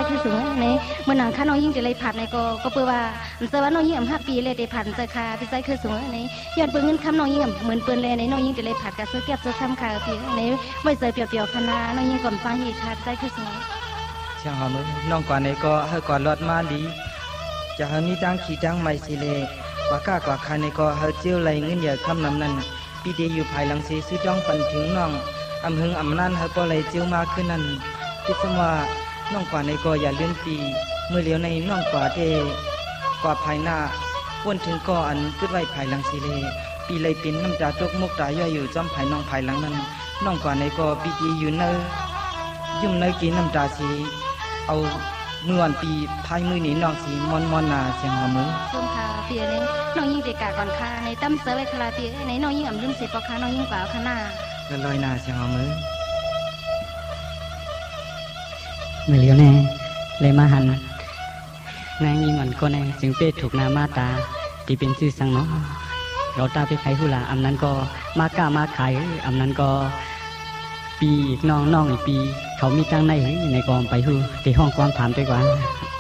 คือสูงในเมื่อหนังข้าน้องยิ่งจะเลยผัดในก็เปื่อว่าเจอว่าน้องยิ่งอ่ำ5 ปีเลยได้ผัดเจอค่ะพี่ใจคือสูงในย้อนเปื่อเงินคำน้องยิ่งเหมือนเปื่อเลยในน้องยิ่งจะเลยผัดกับซื้อแก้วซื้อคำค่ะพี่ในไว้เจอเปรียวๆคณะน้องยิ่งก่อนฟ้าหีค่ะใจคือสูงเชียงหอมน้องกว่าในก็ให้ก่อนรถมาดีจะให้มีตั้งขี่ตั้งไม่สิเลกว่าก้ากว่าคันในก็ให้เจียวไหลเงินเหยื่อคำนำนั้นปีเดียอยู่ภายหลังสีซื้อจ้องปันถึงน้องอำหึงอำนั่นให้ก็ไหลเจียวมาขึ้นนั้นคิดสมว่าน้องกว่าในก็อย่าลืมปีเมื่อเลี้ยวในน้องกว่าเดกว่าภายหน้าวนถึงก็อันขึ้นไว้ภายหลังสีเลปีเลยเป็นน้ำตาตกมุกตาย่อยอยู่จอมภายน้องภายหลังนั้นน้องกว่าในก็ปีดีอยู่เนอยุ่มเนยกินน้ำตาสีเอาเมื่อวันปีภายมือหนีน้องสีมอนนาเสียงหอมือส้มค่ะเปียในน้องยิ่งเด็กกาก่อนค่ะในตั้มเซอร์ไว้คลาเปียในน้องยิ่งอ่ำลืมเสร็จปอกค่ะน้องยิ่งกว่าขนาก็ลอยนาเสียงหอมือเมื่อเลี้ยวแน่เลยมาหันนางยิงอ่อนก็แน่จึงเป้ถูกนามาตาที่เป็นชื่อสังเนาะเราตาไปไขหุลาอำนั้นก็มากล้ามาขายอำนั้นก็ปีอีกน้องอีกปีเขามีตั้งในกองไปหูที่ห้องความถามด้วยกว่า